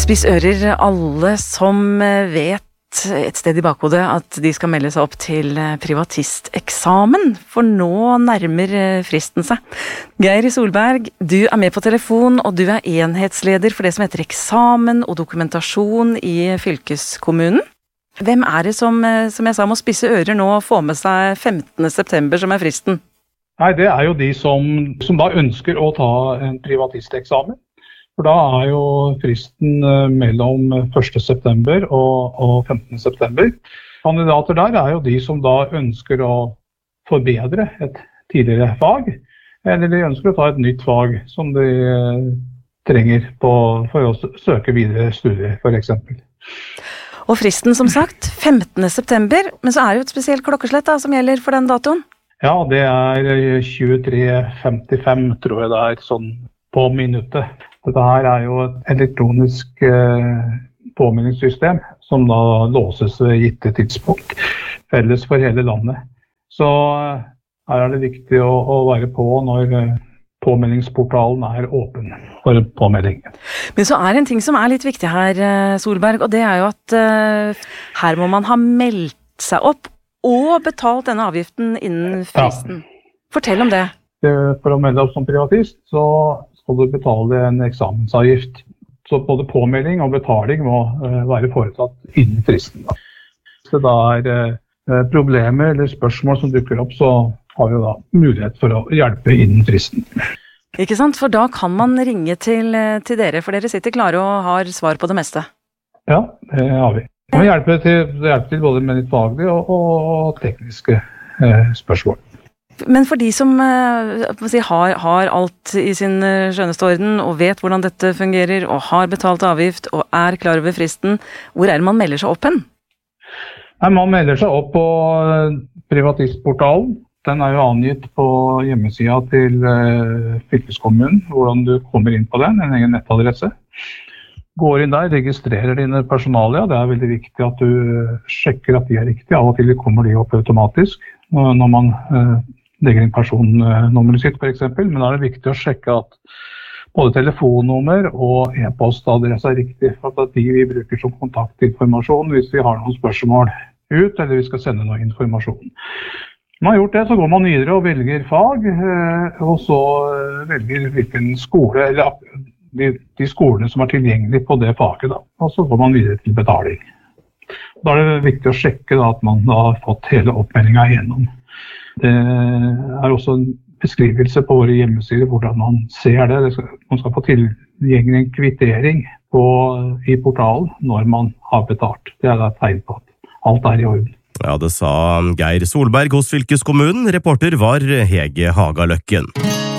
Spiss ører alle som vet et sted i bakhodet at de skal melde seg opp til privatisteksamen, for nå nærmer fristen seg. Geir Solberg, du med på telefon, og du enhetsleder for det som heter eksamen og dokumentasjon i fylkeskommunen. Hvem det som jeg sa, må spisse ører nå og få med seg 15. september som fristen? Nei, det jo de som da ønsker å ta en privatisteksamen. For da jo fristen mellom 1. september og 15. september. Kandidater der jo de som da ønsker å forbedre et tidligere fag, eller de ønsker å ta et nytt fag som de trenger for å søke videre studier, for eksempel. Og fristen som sagt, 15. september, men så det jo et spesielt klokkeslett da, som gjelder for den datoen? Ja, det 23:55, tror jeg det sånn på minuttet. Dette her jo et elektronisk påminningssystem som da låses ved gitte tidspunkt, felles for hele landet. Så her det viktig å være på når påmeldingsportalen åpen for påmelding. Men så det en ting som litt viktig her, Solberg, og det jo at her må man ha meldt seg opp og betalt denne avgiften innen fristen. Ja. Fortell om det. For å melde opp som privatist, så skal du betale en eksamensavgift. Så både påmelding og betaling må være foretatt innen fristen. Hvis det problemer eller spørsmål som dukker opp, så har vi da mulighet for å hjelpe innen fristen. Ikke sant? For da kan man ringe til dere, for dere sitter klare og har svar på det meste. Ja, det har vi. Vi må hjelpe til både med litt faglige og tekniske spørsmål. Men for de som har alt i sin skjønneste orden og vet hvordan dette fungerer og har betalt avgift og klar over fristen, hvor det man melder seg opp hen? Nei, man melder seg opp på privatistportalen. Den jo angitt på hjemmesida til fylkeskommunen, hvordan du kommer inn på den, en egen nettadresse. Går inn der, registrerer dine personalia. Det veldig viktig at du sjekker at de riktige. Av og til kommer de opp automatisk når man legger inn personnummeret sitt, for eksempel. Men da det viktig å sjekke at både telefonnummer og e-postadresse riktig, for at de vi bruker som kontaktinformasjon hvis vi har noen spørsmål ut, eller vi skal sende noe informasjon. Når man har gjort det, så går man videre og velger fag, og så velger hvilken skole, eller de skolene som tilgjengelige på det faget, da. Og så går man videre til betaling. Da det viktig å sjekke da, at man da har fått hele oppmeldingen igjennom. Det også en beskrivelse på våre hjemmesider hvordan man ser det. Man skal få tilgjengelig en kvittering i portalen når man har betalt. Det et tegn på at alt i orden. Ja, det sa Geir Solberg hos fylkeskommunen. Reporter var Hege Hagaløkken.